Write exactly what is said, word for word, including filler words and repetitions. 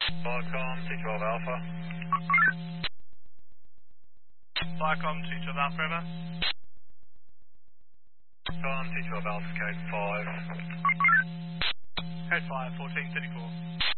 Viacom, T twelve Alpha. Viacom, T twelve Alpha, over. Viacom, T twelve Alpha, code five. Code five, fourteen thirty-four.